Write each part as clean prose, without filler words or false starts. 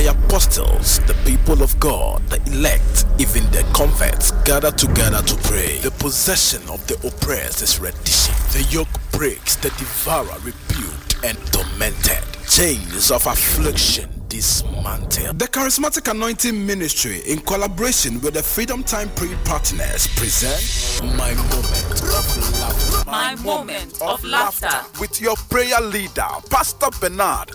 the apostles, the people of God, the elect, even the converts gather together to pray. The possession of the oppressed is reddition. The yoke breaks, the devourer rebuked and tormented. Chains of affliction dismantled. The Charismatic Anointing Ministry, in collaboration with the Freedom Time Prayer Partners, present My Moment of Laughter. My Moment of Laughter. With your prayer leader, Pastor Bernard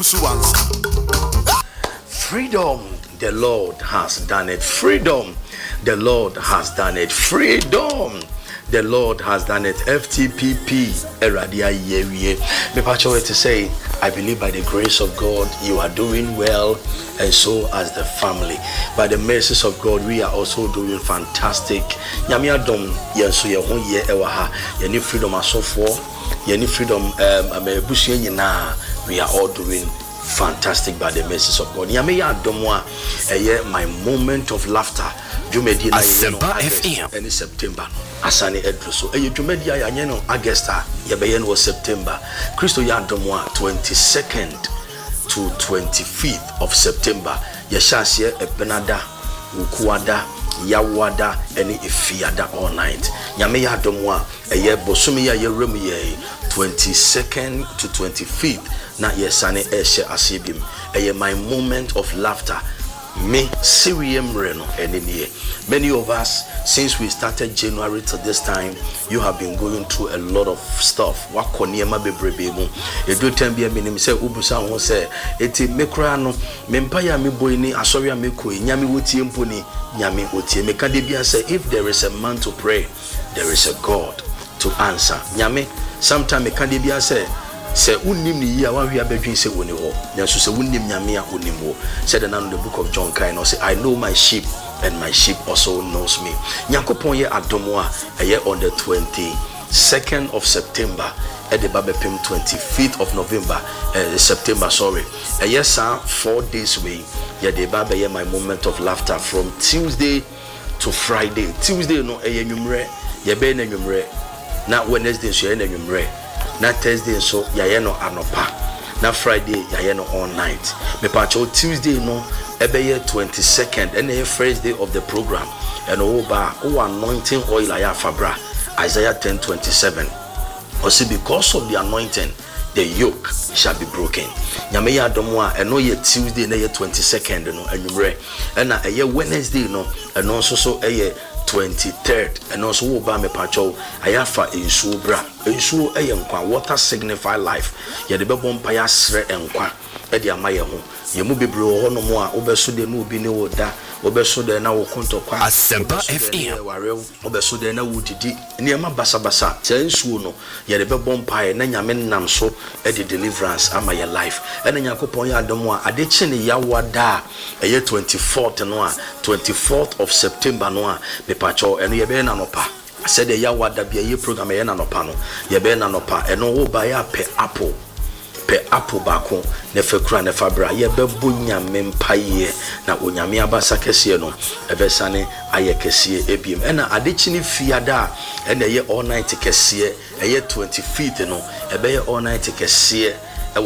Owusu-Ansah. Freedom, the Lord has done it. Freedom, the Lord has done it. Freedom, the Lord has done it. FTPP, Eradia Yewie. Me pacho to say, I believe by the grace of God, you are doing well, and so as the family. By the mercies of God, we are also doing fantastic. Nyame adom yenso ye ho ye ewa ha. Ye ni freedom asofo, ye ni freedom amebusu nyina. We are all doing fantastic by the mercies of God. Nyame ya adom wa eye my moment of laughter. Jumedi na ye no August and September. Asani Edruso. Eye jumedi ya nye no August ye be ye no September. Christo ya adom wa 22nd to 25th of September. Ye shasye ebenada, ukuada, yawada, eni ifiada all night. Nyame ya adom wa eye bosumi ya ye remu ye 22nd to 25th. Na yesane eshe asibim. Eye my moment of laughter. Me Sirium Reno and many of us, since we started January to this time, you have been going through a lot of stuff. Wakoniema bebrebe. Edo tembi emi say ubusa ho say eti mekra no mempaya me boy ni asori ameko nyame wotie mpo ni nyame otie meka de bia say if there is a man to pray, there is a God to answer. Nyame sometime meka de bia say unim ni ya wan hia bedwin se woni ho nso se unim nyame a onim ho said in the book of John kind say I know my sheep and my sheep also knows me. Nyankopon ye adomo a eye on the 22nd of September at the Babepim 25th of November September sorry eye sa 4 days way ye the Baba ye my moment of laughter from Tuesday to Friday. Tuesday no eye nwumre ye be na nwumre na Wednesday so ye na nwumre na Thursday so yaye no anopa na Friday yaye no all night. Me pacho Tuesday no ebeye 22nd and the first day of the program and oba anointing oil aya fabra Isaiah 10:27. Also because of the anointing the yoke shall be broken. Nyame ya domo a eno ye Tuesday na ye 22nd no anwumre na eye Wednesday no eno so eye 23rd and also oba me pacho ayafa ensuo bra ensuo enkwa water signify life ye de bebom pa ya sre enkwa e de amaye ho ye mu bebre ho no mo a obeso de no obi ne woda obeso de na wo kontokwa Asempa FM obeso de na wodidi ne ma basabasa ensuo no ye de bebom pa ye na nyame nam so e de deliverance ama ye life e na Yakopon ya adomo a ade chi ne yawada eye 24th no a 24th of September no a pacho eno ye be na nopa said the yawada bia ye program ye na nopa no ye be na nopa eno wo ba ya pe apple bako ne fekura ne fabra ye be bunya mempaye na onyame abasa kese no ebesane aye kese ebiem ena adechi ni fiada ena ye all night kese eye 25th no ebe ye all night kese